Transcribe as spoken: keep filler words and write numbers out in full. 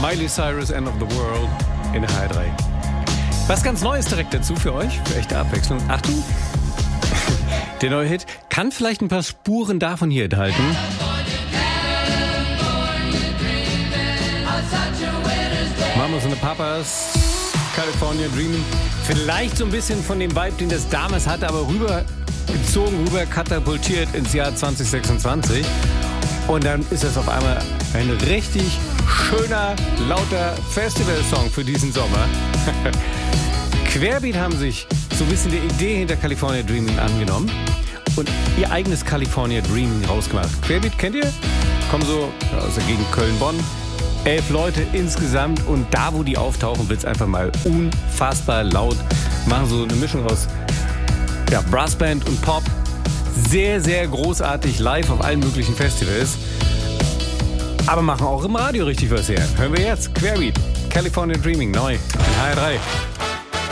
Miley Cyrus, End of the World in der H R drei. Was ganz Neues direkt dazu für euch, für echte Abwechslung. Achtung, der neue Hit kann vielleicht ein paar Spuren davon hier enthalten. Mamas und Papas, California Dreaming. Vielleicht so ein bisschen von dem Vibe, den das damals hatte, aber rübergezogen, rüber katapultiert ins Jahr zwanzig sechsundzwanzig. Und dann ist das auf einmal ein richtig schöner, lauter Festivalsong für diesen Sommer. Querbeat haben sich so ein bisschen der Idee hinter California Dreaming angenommen und ihr eigenes California Dreaming rausgemacht. Querbeat kennt ihr? Kommen so aus der Gegend Köln-Bonn. Elf Leute insgesamt und da, wo die auftauchen, wird es einfach mal unfassbar laut. Machen so eine Mischung aus ja, Brassband und Pop. Sehr, sehr großartig live auf allen möglichen Festivals. Aber machen auch im Radio richtig was her. Hören wir jetzt Querbeat, California Dreaming, neu in H R drei.